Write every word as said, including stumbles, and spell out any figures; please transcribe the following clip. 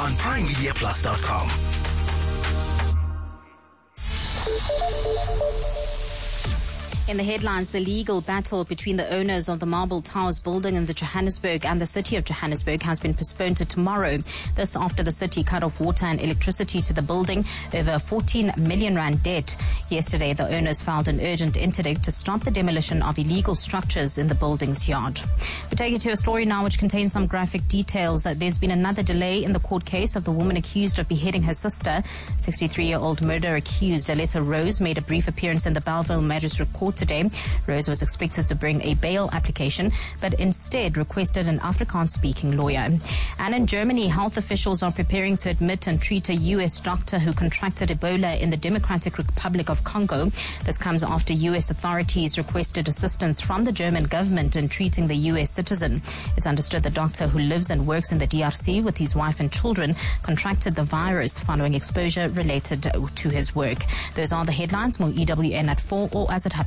on prime media plus dot com. In the headlines, the legal battle between the owners of the Marble Towers building in the Johannesburg and the city of Johannesburg has been postponed to tomorrow. This after the city cut off water and electricity to the building over a fourteen million rand debt. Yesterday, the owners filed an urgent interdict to stop the demolition of illegal structures in the building's yard. We take you to a story now which contains some graphic details. There's been another delay in the court case of the woman accused of beheading her sister. sixty-three-year-old murder accused Aletta Rose made a brief appearance in the Bellville Magistrate Court today. Rose was expected to bring a bail application, but instead requested an Afrikaans-speaking lawyer. And in Germany, health officials are preparing to admit and treat a U S doctor who contracted Ebola in the Democratic Republic of Congo. This comes after U S authorities requested assistance from the German government in treating the U S citizen. It's understood the doctor, who lives and works in the D R C with his wife and children, contracted the virus following exposure related to his work. Those are the headlines. More E W N at four or as it happens.